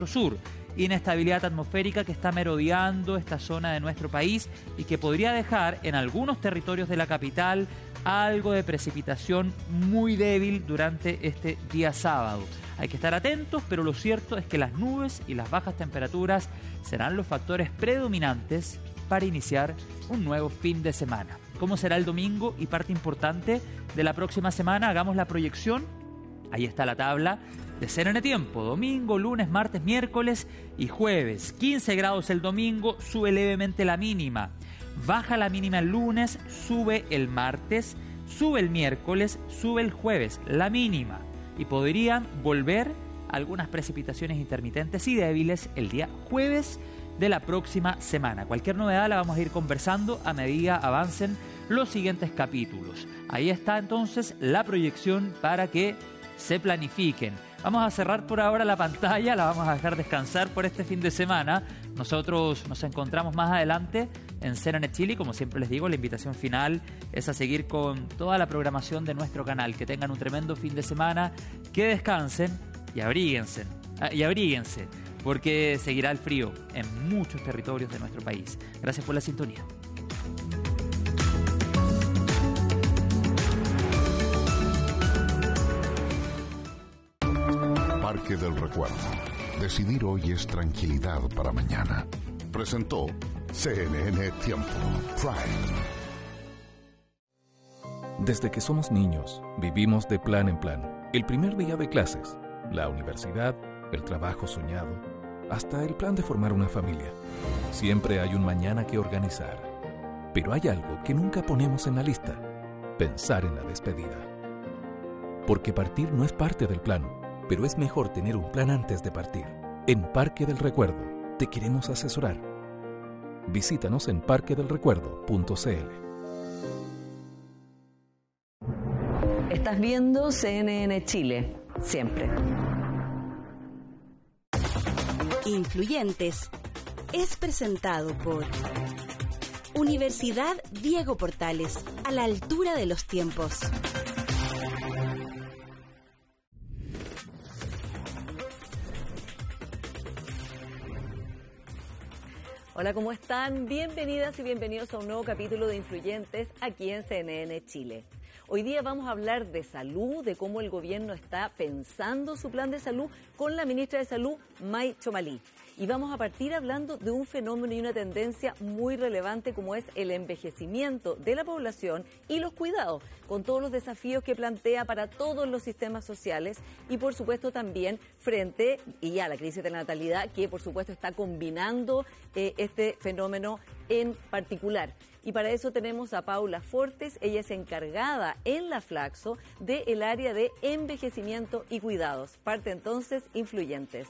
sur. Inestabilidad atmosférica que está merodeando esta zona de nuestro país y que podría dejar en algunos territorios de la capital algo de precipitación muy débil durante este día sábado. Hay que estar atentos, pero lo cierto es que las nubes y las bajas temperaturas serán los factores predominantes para iniciar un nuevo fin de semana. ¿Cómo será el domingo y parte importante de la próxima semana? Hagamos la proyección. Ahí está la tabla de CNN Tiempo. Domingo, lunes, martes, miércoles y jueves. 15 grados el domingo, sube levemente la mínima. Baja la mínima el lunes, sube el martes, sube el miércoles, sube el jueves, la mínima. Y podrían volver algunas precipitaciones intermitentes y débiles el día jueves de la próxima semana. Cualquier novedad la vamos a ir conversando a medida avancen los siguientes capítulos. Ahí está entonces la proyección para que se planifiquen. Vamos a cerrar por ahora la pantalla, la vamos a dejar descansar por este fin de semana. Nosotros nos encontramos más adelante en CNN Chile. Como siempre les digo, la invitación final es a seguir con toda la programación de nuestro canal. Que tengan un tremendo fin de semana, que descansen y abríguense, porque seguirá el frío en muchos territorios de nuestro país. Gracias por la sintonía. Parque del Recuerdo. Decidir hoy es tranquilidad para mañana. Presentó CNN Tiempo Prime. Desde que somos niños, vivimos de plan en plan. El primer día de clases, la universidad, el trabajo soñado, hasta el plan de formar una familia. Siempre hay un mañana que organizar. Pero hay algo que nunca ponemos en la lista: pensar en la despedida. Porque partir no es parte del plan, pero es mejor tener un plan antes de partir. En Parque del Recuerdo te queremos asesorar. Visítanos en parquedelrecuerdo.cl. Estás viendo CNN Chile, siempre. Influyentes es presentado por Universidad Diego Portales, a la altura de los tiempos. Hola, ¿cómo están? Bienvenidas y bienvenidos a un nuevo capítulo de Influyentes aquí en CNN Chile. Hoy día vamos a hablar de salud, de cómo el gobierno está pensando su plan de salud con la ministra de Salud, May Chomalí. Y vamos a partir hablando de un fenómeno y una tendencia muy relevante como es el envejecimiento de la población y los cuidados, con todos los desafíos que plantea para todos los sistemas sociales y por supuesto también frente a la crisis de la natalidad que por supuesto está combinando este fenómeno en particular. Y para eso tenemos a Paula Fortes, ella es encargada en la Flaxo del área de envejecimiento y cuidados. Parte entonces Influyentes.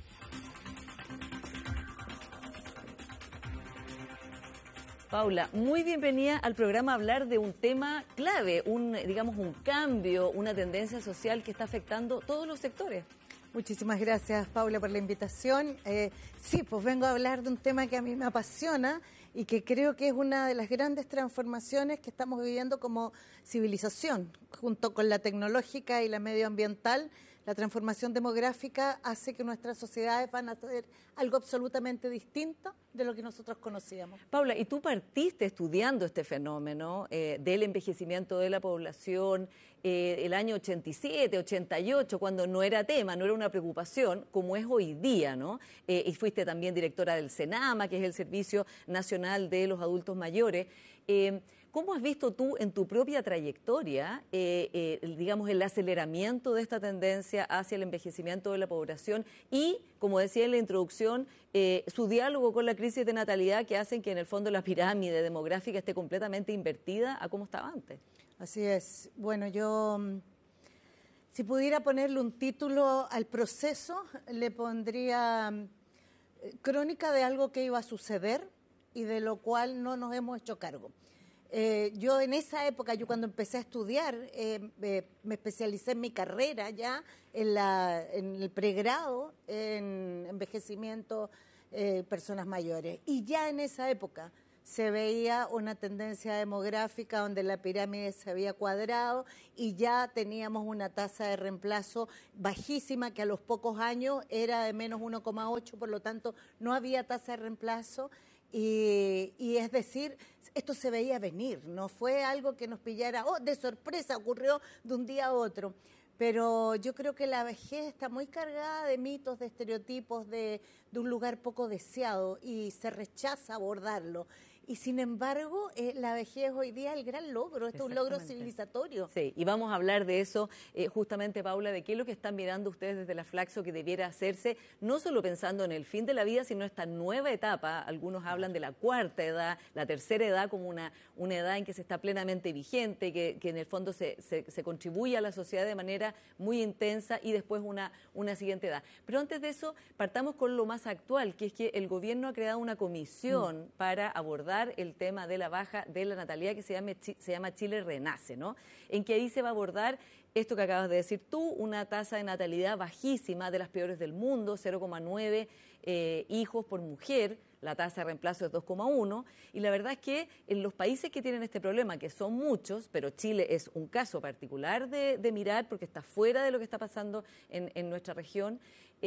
Paula, muy bienvenida al programa a hablar de un tema clave, un cambio, una tendencia social que está afectando todos los sectores. Muchísimas gracias, Paula, por la invitación. Sí, pues vengo a hablar de un tema que a mí me apasiona y que creo que es una de las grandes transformaciones que estamos viviendo como civilización, junto con la tecnológica y la medioambiental. La transformación demográfica hace que nuestras sociedades van a ser algo absolutamente distinto de lo que nosotros conocíamos. Paula, y tú partiste estudiando este fenómeno del envejecimiento de la población el año 87, 88, cuando no era tema, no era una preocupación, como es hoy día, ¿no? Y fuiste también directora del SENAMA, que es el Servicio Nacional de los Adultos Mayores. ¿Cómo has visto tú en tu propia trayectoria, el aceleramiento de esta tendencia hacia el envejecimiento de la población y, como decía en la introducción, su diálogo con la crisis de natalidad que hacen que en el fondo la pirámide demográfica esté completamente invertida a cómo estaba antes? Así es. Bueno, yo, si pudiera ponerle un título al proceso, le pondría crónica de algo que iba a suceder y de lo cual no nos hemos hecho cargo. Yo en esa época, yo cuando empecé a estudiar, me especialicé en mi carrera ya, en el pregrado, en envejecimiento, personas mayores. Y ya en esa época se veía una tendencia demográfica donde la pirámide se había cuadrado y ya teníamos una tasa de reemplazo bajísima que a los pocos años era de menos 1,8, por lo tanto no había tasa de reemplazo y es decir, esto se veía venir, no fue algo que nos pillara, de sorpresa, ocurrió de un día a otro. Pero yo creo que la vejez está muy cargada de mitos, de estereotipos, de un lugar poco deseado y se rechaza abordarlo. Y sin embargo, la vejez hoy día es el gran logro, esto es un logro civilizatorio. Sí, y vamos a hablar de eso justamente, Paula, de qué es lo que están mirando ustedes desde la Flaxo que debiera hacerse, no solo pensando en el fin de la vida, sino esta nueva etapa. Algunos hablan de la cuarta edad, la tercera edad como una edad en que se está plenamente vigente, que en el fondo se contribuye a la sociedad de manera muy intensa y después una siguiente edad. Pero antes de eso, partamos con lo más actual, que es que el gobierno ha creado una comisión para abordar el tema de la baja de la natalidad que se llama Chile Renace, ¿no? En que ahí se va a abordar esto que acabas de decir tú, una tasa de natalidad bajísima, de las peores del mundo, 0,9 hijos por mujer, la tasa de reemplazo es 2,1, y la verdad es que en los países que tienen este problema, que son muchos, pero Chile es un caso particular de mirar porque está fuera de lo que está pasando en nuestra región,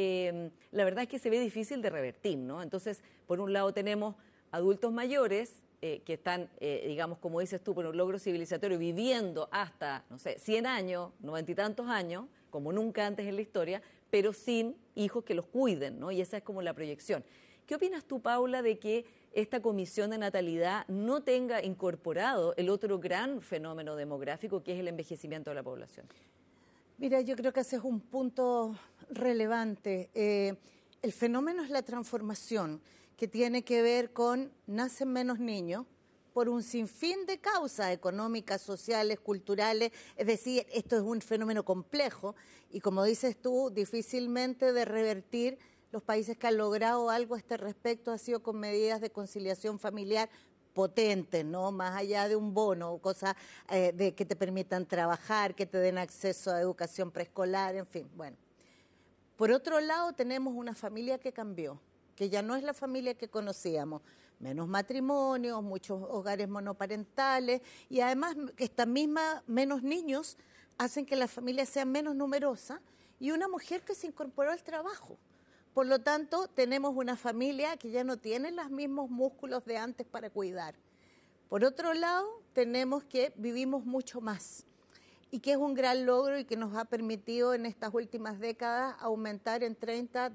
la verdad es que se ve difícil de revertir, ¿no? Entonces, por un lado tenemos adultos mayores que están, digamos, como dices tú, por un logro civilizatorio, viviendo hasta, no sé, 100 años, 90 y tantos años, como nunca antes en la historia, pero sin hijos que los cuiden, ¿no? Y esa es como la proyección. ¿Qué opinas tú, Paula, de que esta comisión de natalidad no tenga incorporado el otro gran fenómeno demográfico, que es el envejecimiento de la población? Mira, yo creo que ese es un punto relevante. El fenómeno es la transformación, que tiene que ver con nacen menos niños por un sinfín de causas económicas, sociales, culturales. Es decir, esto es un fenómeno complejo y, como dices tú, difícilmente de revertir. Los países que han logrado algo a este respecto ha sido con medidas de conciliación familiar potentes, ¿no? Más allá de un bono, cosas de que te permitan trabajar, que te den acceso a educación preescolar, en fin, bueno. Por otro lado, tenemos una familia que cambió, que ya no es la familia que conocíamos, menos matrimonios, muchos hogares monoparentales y además esta misma menos niños hacen que la familia sea menos numerosa y una mujer que se incorporó al trabajo. Por lo tanto, tenemos una familia que ya no tiene los mismos músculos de antes para cuidar. Por otro lado, tenemos que vivimos mucho más y que es un gran logro y que nos ha permitido en estas últimas décadas aumentar en 30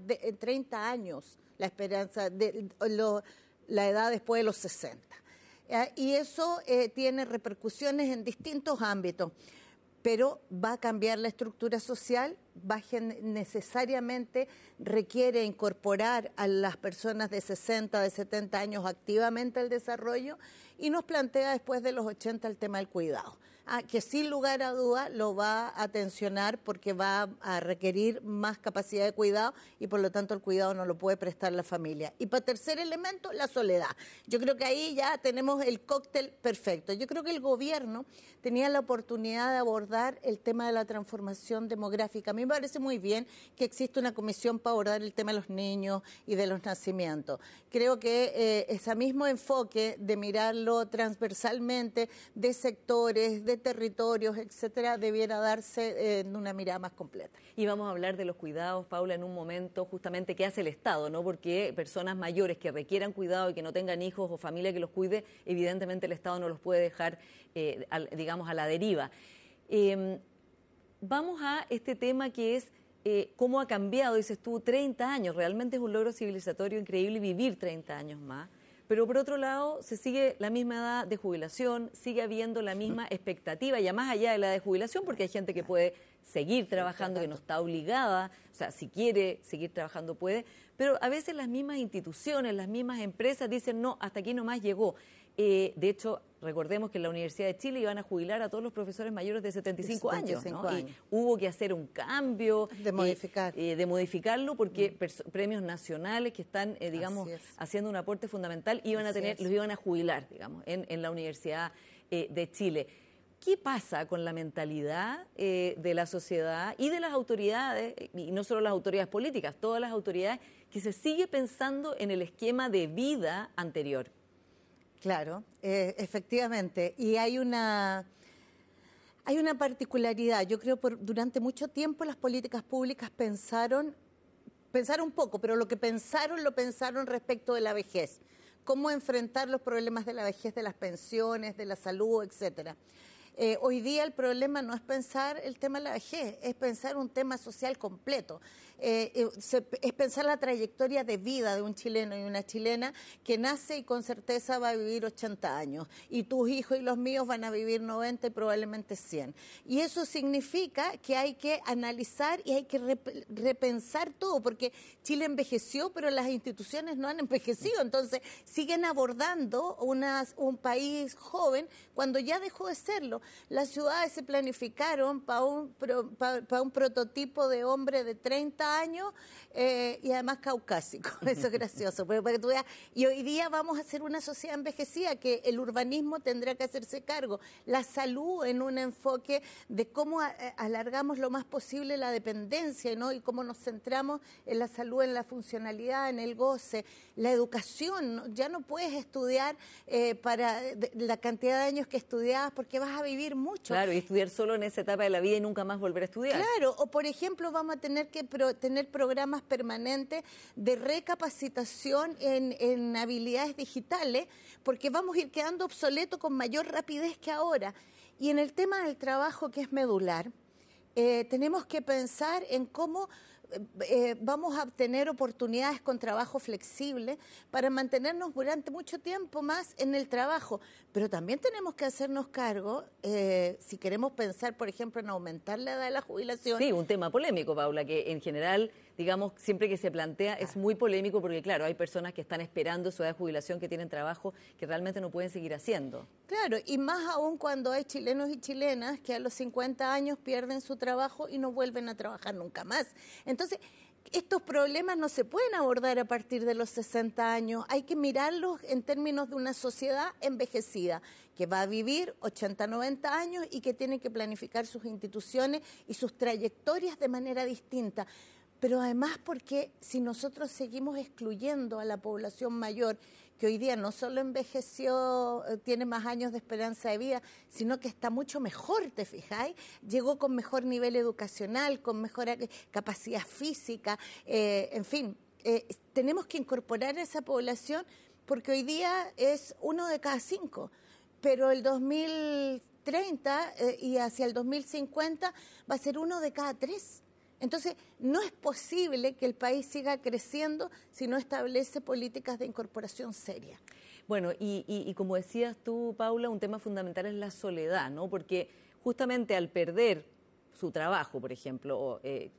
años la esperanza, la edad después de los 60. Y eso tiene repercusiones en distintos ámbitos, pero va a cambiar la estructura social, necesariamente requiere incorporar a las personas de 60, de 70 años activamente al desarrollo y nos plantea después de los 80 el tema del cuidado. Que sin lugar a duda lo va a tensionar porque va a requerir más capacidad de cuidado y por lo tanto el cuidado no lo puede prestar la familia. Y para tercer elemento, la soledad. Yo creo que ahí ya tenemos el cóctel perfecto. Yo creo que el gobierno tenía la oportunidad de abordar el tema de la transformación demográfica. A mí me parece muy bien que existe una comisión para abordar el tema de los niños y de los nacimientos. Creo que ese mismo enfoque de mirarlo transversalmente, de sectores, de territorios, etcétera, debiera darse en una mirada más completa. Y vamos a hablar de los cuidados, Paula, en un momento justamente qué hace el Estado, ¿no? Porque personas mayores que requieran cuidado y que no tengan hijos o familia que los cuide, evidentemente el Estado no los puede dejar, digamos, a la deriva. Vamos a este tema que es cómo ha cambiado, dices tú, 30 años. Realmente es un logro civilizatorio increíble vivir 30 años más. Pero por otro lado, se sigue la misma edad de jubilación, sigue habiendo la misma expectativa, ya más allá de la edad de jubilación, porque hay gente que puede seguir trabajando, que no está obligada, o sea, si quiere seguir trabajando puede, pero a veces las mismas instituciones, las mismas empresas dicen, no, hasta aquí nomás llegó. De hecho, recordemos que en la Universidad de Chile iban a jubilar a todos los profesores mayores de 75 años, ¿no? Y hubo que hacer un cambio de modificarlo porque premios nacionales que están, digamos, haciendo un aporte fundamental los iban a jubilar, digamos, en la Universidad de Chile. ¿Qué pasa con la mentalidad de la sociedad y de las autoridades, y no solo las autoridades políticas, todas las autoridades, que se sigue pensando en el esquema de vida anterior? Claro, efectivamente. Y hay una particularidad. Yo creo que durante mucho tiempo las políticas públicas pensaron poco, pero lo pensaron respecto de la vejez. Cómo enfrentar los problemas de la vejez, de las pensiones, de la salud, etcétera. Hoy día el problema no es pensar el tema de la vejez, es pensar un tema social completo. Es pensar la trayectoria de vida de un chileno y una chilena que nace y con certeza va a vivir 80 años. Y tus hijos y los míos van a vivir 90 y probablemente 100. Y eso significa que hay que analizar y hay que repensar todo, porque Chile envejeció, pero las instituciones no han envejecido. Entonces siguen abordando un país joven cuando ya dejó de serlo. Las ciudades se planificaron para un prototipo de hombre de 30 años y además caucásico. Eso es gracioso. Para que tú veas. Y hoy día vamos a ser una sociedad envejecida que el urbanismo tendrá que hacerse cargo. La salud en un enfoque de cómo alargamos lo más posible la dependencia, ¿no? Y cómo nos centramos en la salud, en la funcionalidad, en el goce. La educación, ¿no? Ya no puedes estudiar para la cantidad de años que estudiabas porque vas a vivir mucho. Claro, y estudiar solo en esa etapa de la vida y nunca más volver a estudiar. Claro, o por ejemplo vamos a tener que tener programas permanentes de recapacitación en habilidades digitales porque vamos a ir quedando obsoletos con mayor rapidez que ahora. Y en el tema del trabajo, que es medular, tenemos que pensar en cómo vamos a obtener oportunidades con trabajo flexible para mantenernos durante mucho tiempo más en el trabajo. Pero también tenemos que hacernos cargo, si queremos pensar, por ejemplo, en aumentar la edad de la jubilación. Sí, un tema polémico, Paula, que en general, digamos, siempre que se plantea es muy polémico porque, claro, hay personas que están esperando su edad de jubilación, que tienen trabajo que realmente no pueden seguir haciendo. Claro, y más aún cuando hay chilenos y chilenas que a los 50 años pierden su trabajo y no vuelven a trabajar nunca más. Entonces, estos problemas no se pueden abordar a partir de los 60 años. Hay que mirarlos en términos de una sociedad envejecida que va a vivir 80, 90 años y que tiene que planificar sus instituciones y sus trayectorias de manera distinta. Pero además porque si nosotros seguimos excluyendo a la población mayor, que hoy día no solo envejeció, tiene más años de esperanza de vida, sino que está mucho mejor, ¿te fijáis? Llegó con mejor nivel educacional, con mejor capacidad física, en fin, tenemos que incorporar a esa población porque hoy día es 1 de cada 5, pero el 2030 y hacia el 2050 va a ser 1 de cada 3. Entonces, no es posible que el país siga creciendo si no establece políticas de incorporación seria. Bueno, y como decías tú, Paula, un tema fundamental es la soledad, ¿no? Porque justamente al perder su trabajo, por ejemplo,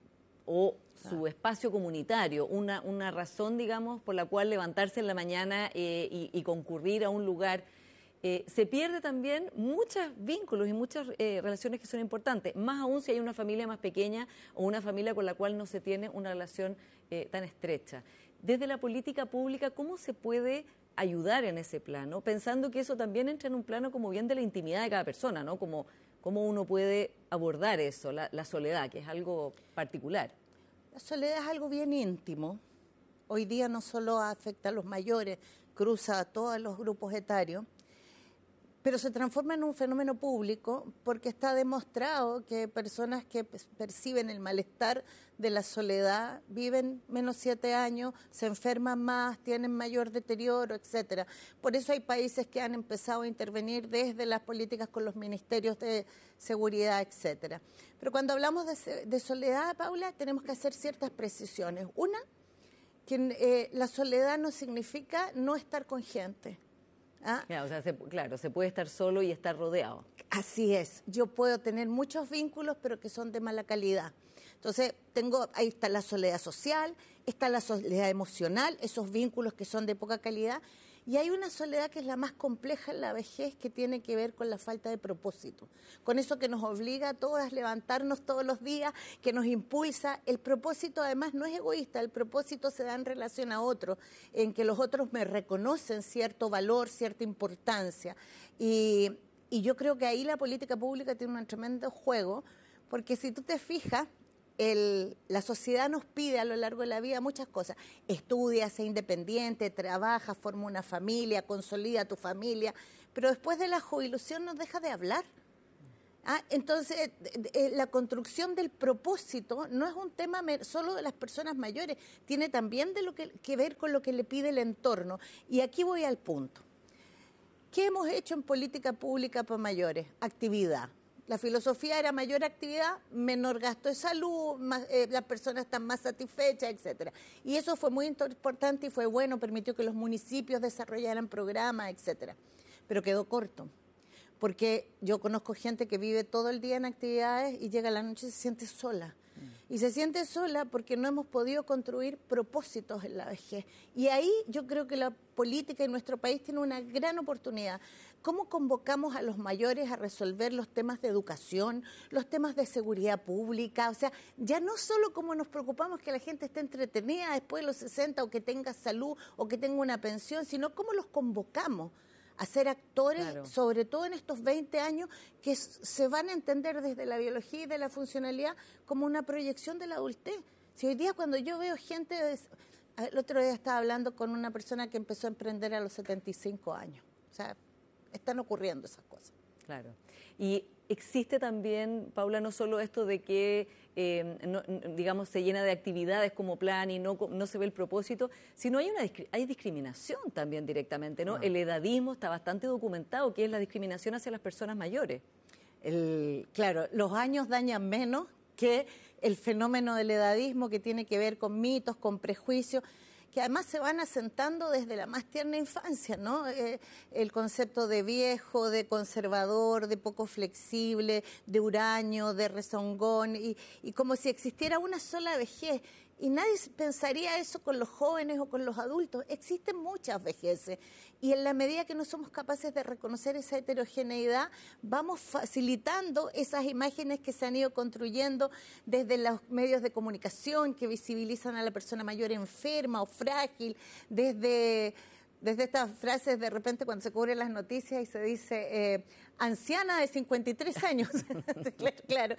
o su espacio comunitario, una razón, digamos, por la cual levantarse en la mañana y concurrir a un lugar, se pierde también muchos vínculos y muchas relaciones que son importantes, más aún si hay una familia más pequeña o una familia con la cual no se tiene una relación tan estrecha. Desde la política pública, ¿cómo se puede ayudar en ese plano? Pensando que eso también entra en un plano como bien de la intimidad de cada persona, ¿no? Cómo uno puede abordar eso, la soledad, que es algo particular. La soledad es algo bien íntimo. Hoy día no solo afecta a los mayores, cruza a todos los grupos etarios, pero se transforma en un fenómeno público porque está demostrado que personas que perciben el malestar de la soledad viven menos 7 años, se enferman más, tienen mayor deterioro, etcétera. Por eso hay países que han empezado a intervenir desde las políticas con los ministerios de seguridad, etcétera. Pero cuando hablamos de soledad, Paula, tenemos que hacer ciertas precisiones. Una, que la soledad no significa no estar con gente. ¿Ah? Claro, o sea, se puede estar solo y estar rodeado. Así es. Yo puedo tener muchos vínculos, pero que son de mala calidad. Entonces, ahí está la soledad social, está la soledad emocional, esos vínculos que son de poca calidad, y hay una soledad que es la más compleja en la vejez, que tiene que ver con la falta de propósito, con eso que nos obliga a todas a levantarnos todos los días, que nos impulsa. El propósito además no es egoísta, el propósito se da en relación a otros, en que los otros me reconocen cierto valor, cierta importancia, y yo creo que ahí la política pública tiene un tremendo juego, porque si tú te fijas, la sociedad nos pide a lo largo de la vida muchas cosas. Estudia, sé independiente, trabaja, forma una familia, consolida tu familia, pero después de la jubilación nos deja de hablar. Entonces, la construcción del propósito no es un tema solo de las personas mayores, tiene también que ver con lo que le pide el entorno. Y aquí voy al punto. ¿Qué hemos hecho en política pública para mayores? Actividad. La filosofía era mayor actividad, menor gasto de salud, las personas están más satisfechas, etcétera. Y eso fue muy importante y fue bueno, permitió que los municipios desarrollaran programas, etcétera. Pero quedó corto. Porque yo conozco gente que vive todo el día en actividades y llega la noche y se siente sola. Y se siente sola porque no hemos podido construir propósitos en la vejez. Y ahí yo creo que la política en nuestro país tiene una gran oportunidad. ¿Cómo convocamos a los mayores a resolver los temas de educación, los temas de seguridad pública? O sea, ya no solo como nos preocupamos que la gente esté entretenida después de los 60 o que tenga salud o que tenga una pensión, sino cómo los convocamos a ser actores, claro, sobre todo en estos 20 años, que se van a entender desde la biología y de la funcionalidad como una proyección de la adultez. Si hoy día cuando yo veo gente, el otro día estaba hablando con una persona que empezó a emprender a los 75 años, o sea, están ocurriendo esas cosas. Claro. Y existe también, Paula, no solo esto de que, digamos, se llena de actividades como plan y no se ve el propósito, sino hay discriminación también directamente, ¿no? El edadismo está bastante documentado, que es la discriminación hacia las personas mayores. Claro, los años dañan menos que el fenómeno del edadismo, que tiene que ver con mitos, con prejuicios, que además se van asentando desde la más tierna infancia, ¿no? El concepto de viejo, de conservador, de poco flexible, de huraño, de rezongón, y como si existiera una sola vejez. Y nadie pensaría eso con los jóvenes o con los adultos. Existen muchas vejeces y en la medida que no somos capaces de reconocer esa heterogeneidad, vamos facilitando esas imágenes que se han ido construyendo desde los medios de comunicación que visibilizan a la persona mayor enferma o frágil, desde estas frases de repente cuando se cubren las noticias y se dice anciana de 53 años. Claro.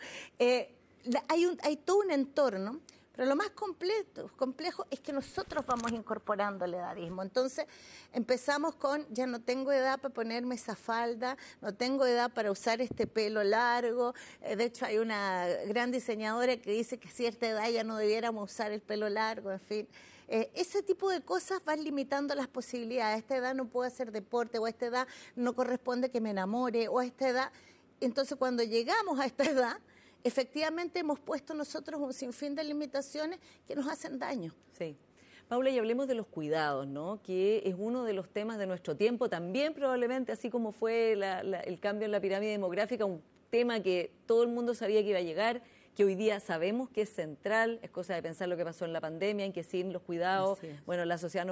Hay todo un entorno. Pero lo más complejo es que nosotros vamos incorporando el edadismo. Entonces empezamos con, ya no tengo edad para ponerme esa falda, no tengo edad para usar este pelo largo. De hecho hay una gran diseñadora que dice que a cierta edad ya no debiéramos usar el pelo largo, en fin. Ese tipo de cosas van limitando las posibilidades. A esta edad no puedo hacer deporte, o a esta edad no corresponde que me enamore, o a esta edad. Entonces cuando llegamos a esta edad, efectivamente hemos puesto nosotros un sinfín de limitaciones que nos hacen daño. Sí. Paula, y hablemos de los cuidados, ¿no? Que es uno de los temas de nuestro tiempo, también probablemente, así como fue el cambio en la pirámide demográfica, un tema que todo el mundo sabía que iba a llegar, que hoy día sabemos que es central, es cosa de pensar lo que pasó en la pandemia, en que sin los cuidados, bueno, la sociedad no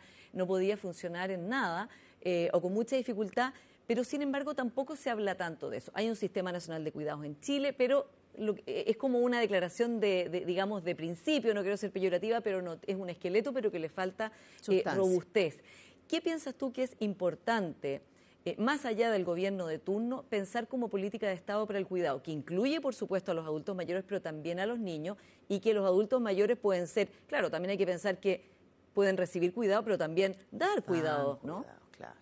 podía funcionar en nada, o con mucha dificultad, pero sin embargo tampoco se habla tanto de eso. Hay un Sistema Nacional de Cuidados en Chile, pero es como una declaración digamos, de principio, no quiero ser peyorativa, pero no, es un esqueleto, pero que le falta robustez. ¿Qué piensas tú que es importante, más allá del gobierno de turno, pensar como política de Estado para el cuidado, que incluye, por supuesto, a los adultos mayores, pero también a los niños, y que los adultos mayores pueden ser, claro, también hay que pensar que pueden recibir cuidado, pero también dar cuidado, ¿no? Claro.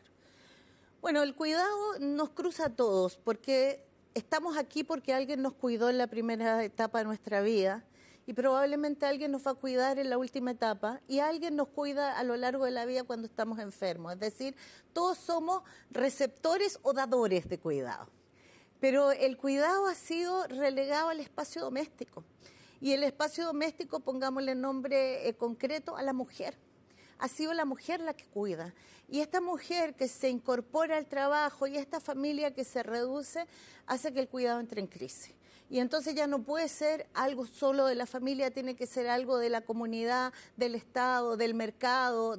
Bueno, el cuidado nos cruza a todos, porque estamos aquí porque alguien nos cuidó en la primera etapa de nuestra vida y probablemente alguien nos va a cuidar en la última etapa y alguien nos cuida a lo largo de la vida cuando estamos enfermos. Es decir, todos somos receptores o dadores de cuidado. Pero el cuidado ha sido relegado al espacio doméstico. Y el espacio doméstico, pongámosle nombre concreto, a la mujer. Ha sido la mujer la que cuida. Y esta mujer que se incorpora al trabajo y esta familia que se reduce hace que el cuidado entre en crisis. Y entonces ya no puede ser algo solo de la familia, tiene que ser algo de la comunidad, del Estado, del mercado.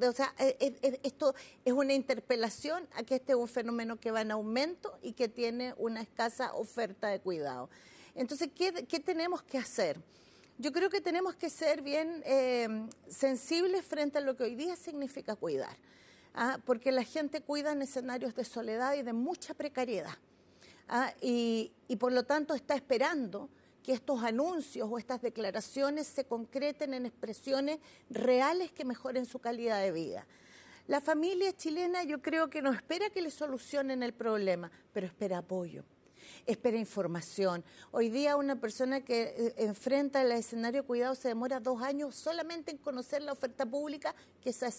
Esto es una interpelación a que este es un fenómeno que va en aumento y que tiene una escasa oferta de cuidado. Entonces, ¿qué tenemos que hacer? Yo creo que tenemos que ser bien sensibles frente a lo que hoy día significa cuidar, porque la gente cuida en escenarios de soledad y de mucha precariedad, y por lo tanto está esperando que estos anuncios o estas declaraciones se concreten en expresiones reales que mejoren su calidad de vida. La familia chilena yo creo que no espera que le solucionen el problema, pero espera apoyo. Espera información. Hoy día una persona que enfrenta el escenario de cuidado se demora 2 años solamente en conocer la oferta pública, que esa es